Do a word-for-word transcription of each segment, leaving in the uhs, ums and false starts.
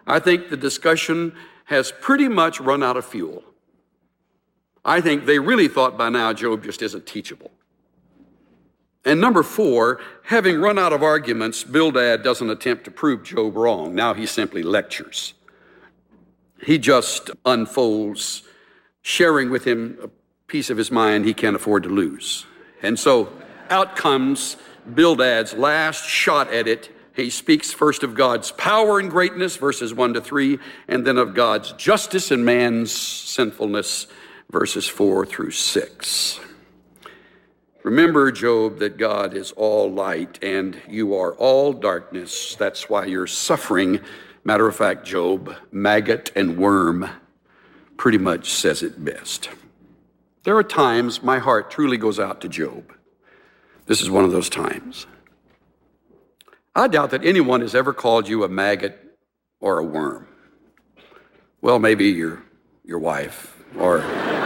I think the discussion has pretty much run out of fuel. I think they really thought by now Job just isn't teachable. And number four, having run out of arguments, Bildad doesn't attempt to prove Job wrong. Now he simply lectures. He just unfolds, sharing with him a piece of his mind he can't afford to lose. And so out comes Bildad's last shot at it. He speaks first of God's power and greatness, verses one to three, and then of God's justice and man's sinfulness, verses four through six. Remember, Job, that God is all light and you are all darkness. That's why you're suffering. Matter of fact, Job, maggot and worm, pretty much says it best. There are times my heart truly goes out to Job. This is one of those times. I doubt that anyone has ever called you a maggot or a worm. Well, maybe your your wife or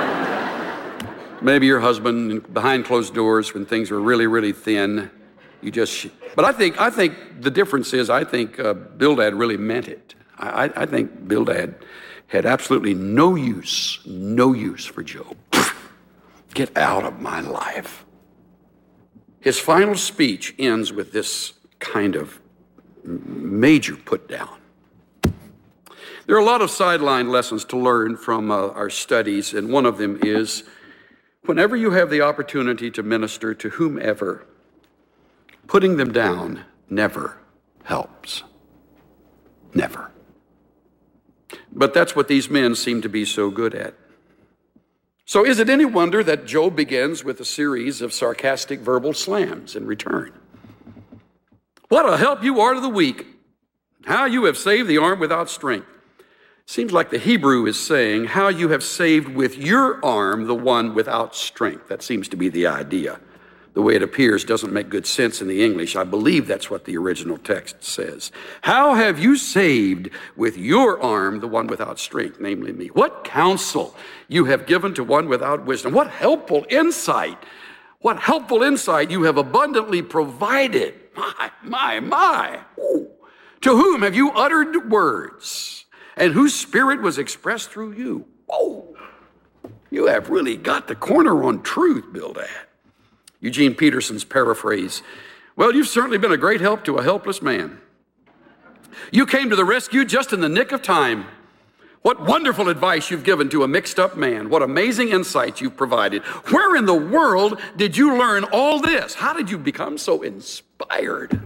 maybe your husband behind closed doors when things were really, really thin. You just, but I think I think the difference is I think uh, Bildad really meant it. I, I think Bildad had absolutely no use, no use for Job. Get out of my life. His final speech ends with this kind of major put down. There are a lot of sideline lessons to learn from uh, our studies, and one of them is whenever you have the opportunity to minister to whomever, putting them down never helps. Never. But that's what these men seem to be so good at. So is it any wonder that Job begins with a series of sarcastic verbal slams in return? What a help you are to the weak. How you have saved the arm without strength. Seems like the Hebrew is saying how you have saved with your arm the one without strength. That seems to be the idea. The way it appears doesn't make good sense in the English. I believe that's what the original text says. How have you saved with your arm the one without strength, namely me? What counsel you have given to one without wisdom. What helpful insight. What helpful insight you have abundantly provided. My, my, my. Ooh. To whom have you uttered words, and whose spirit was expressed through you? Oh, you have really got the corner on truth, Bildad. Eugene Peterson's paraphrase, well, you've certainly been a great help to a helpless man. You came to the rescue just in the nick of time. What wonderful advice you've given to a mixed-up man. What amazing insights you've provided. Where in the world did you learn all this? How did you become so inspired?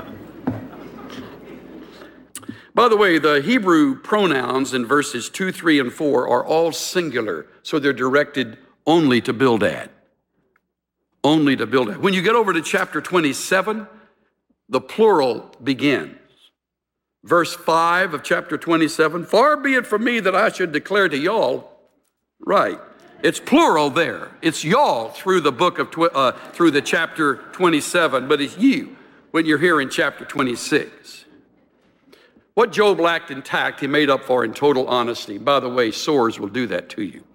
By the way, the Hebrew pronouns in verses two, three, and four are all singular, so they're directed only to Bildad. Only to Bildad. When you get over to chapter twenty-seven, the plural begins. Verse five of chapter twenty-seven, far be it from me that I should declare to y'all, right, it's plural there. It's y'all through the book of, tw- uh, through the chapter twenty-seven, but it's you when you're here in chapter twenty-six. What Job lacked in tact, he made up for in total honesty. By the way, sores will do that to you.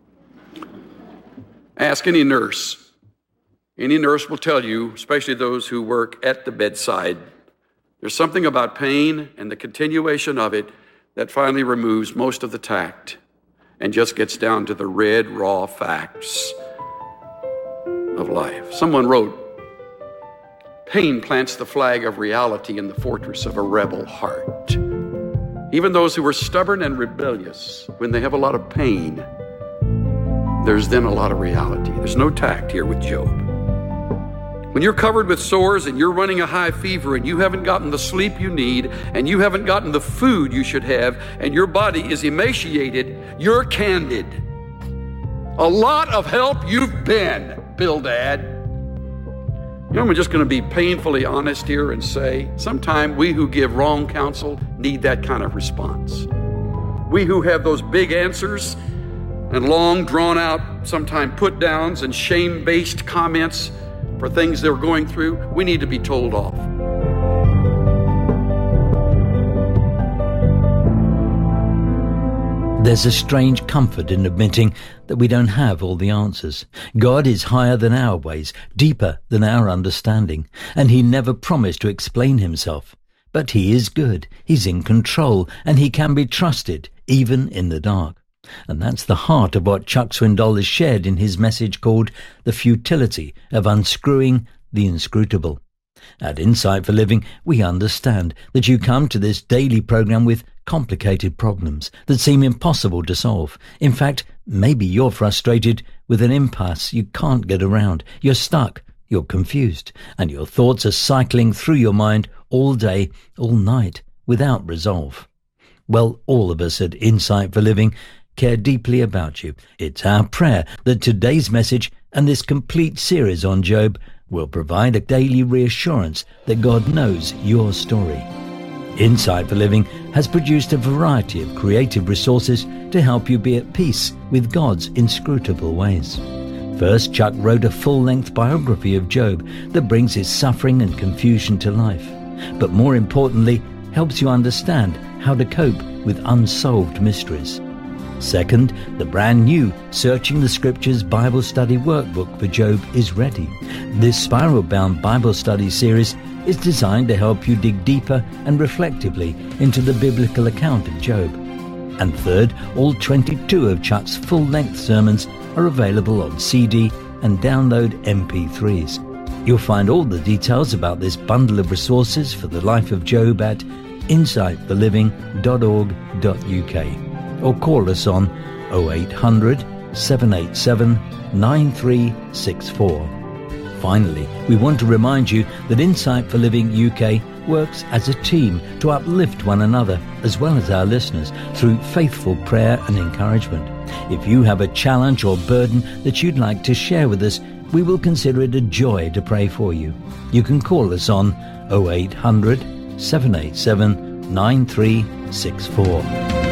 Ask any nurse. Any nurse will tell you, especially those who work at the bedside, there's something about pain and the continuation of it that finally removes most of the tact and just gets down to the red, raw facts of life. Someone wrote, pain plants the flag of reality in the fortress of a rebel heart. Even those who are stubborn and rebellious, when they have a lot of pain, there's then a lot of reality. There's no tact here with Job. When you're covered with sores and you're running a high fever and you haven't gotten the sleep you need and you haven't gotten the food you should have and your body is emaciated, you're candid. A lot of help you've been, Bildad. You know, I'm just going to be painfully honest here and say, sometimes we who give wrong counsel need that kind of response. We who have those big answers and long drawn out, sometimes put downs and shame-based comments for things they're going through, we need to be told off. There's a strange comfort in admitting that we don't have all the answers. God is higher than our ways, deeper than our understanding, and he never promised to explain himself. But he is good, he's in control, and he can be trusted, even in the dark. And that's the heart of what Chuck Swindoll has shared in his message called The Futility of Unscrewing the Inscrutable. At Insight for Living, we understand that you come to this daily program with complicated problems that seem impossible to solve. In fact, maybe you're frustrated with an impasse you can't get around. You're stuck, you're confused, and your thoughts are cycling through your mind all day, all night, without resolve. Well, all of us at Insight for Living care deeply about you. It's our prayer that today's message and this complete series on Job will provide a daily reassurance that God knows your story. Insight for Living has produced a variety of creative resources to help you be at peace with God's inscrutable ways. First, Chuck wrote a full-length biography of Job that brings his suffering and confusion to life, but more importantly, helps you understand how to cope with unsolved mysteries. Second, the brand new Searching the Scriptures Bible Study Workbook for Job is ready. This spiral-bound Bible study series is designed to help you dig deeper and reflectively into the biblical account of Job. And third, all twenty-two of Chuck's full-length sermons are available on C D and download M P threes. You'll find all the details about this bundle of resources for the life of Job at insight for living dot org dot U K. Or call us on oh eight hundred, seven eight seven, nine three six four. Finally, we want to remind you that Insight for Living U K works as a team to uplift one another as well as our listeners through faithful prayer and encouragement. If you have a challenge or burden that you'd like to share with us, we will consider it a joy to pray for you. You can call us on oh eight hundred, seven eight seven, nine three six four.